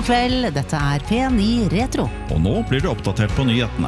God kveld, dette P9 Retro. Og nå blir du oppdatert på nyhetene.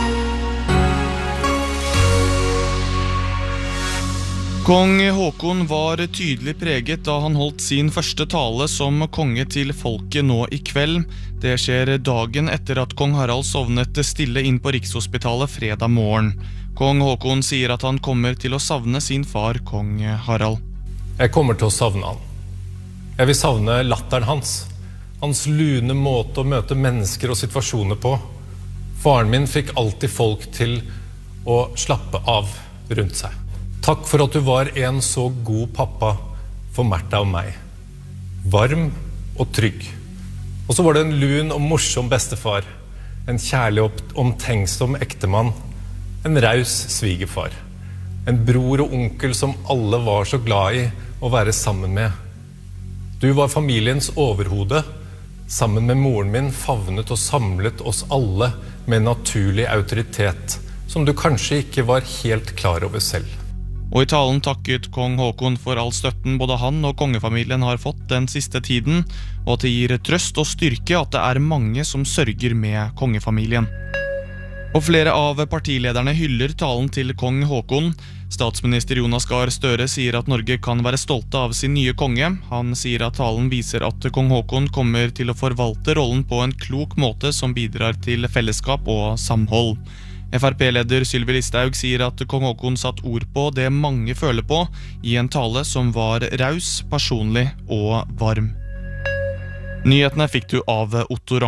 Kong Håkon var tydelig preget da han holdt sin første tale som konge til folket nå i kveld. Det skjer dagen etter at kong Harald sovnet stille inn på Rikshospitalet fredag morgen. Kong Håkon sier at han kommer til å savne sin far, kong Harald. Jeg kommer til å savne han. Jeg vil savne latteren hans. Hans lune måte å møte mennesker og situasjoner på. Faren min fikk alltid folk til å slappe av rundt seg. Takk for at du var en så god pappa for Märtha og meg. Varm og trygg. Og så var det en lun og morsom bestefar. En kjærlig og omtenksom ektemann. En raus svigerfar. En bror og onkel som alle var så glad i å være sammen med. Du var familiens overhode. Sammen med moren min favnet og samlet oss alle med naturlig autoritet, som du kanskje ikke var helt klar over selv. Og i talen takket kong Håkon for all støtten både han og kongefamilien har fått den siste tiden, og at det gir trøst og styrke at det mange som sørger med kongefamilien. Og flere av partilederne hyller talen til kong Håkon. Statsminister Jonas Gahr Støre sier at Norge kan være stolte av sin nye konge. Han sier at talen viser at kong Håkon kommer til å forvalte rollen på en klok måte som bidrar til fellesskap og samhold. FrP-leder Sylvi Listhaug sier at kong Håkon satt ord på det mange føler på i en tale som var raus, personlig og varm. Nyhetene fikk du av Otto Rang.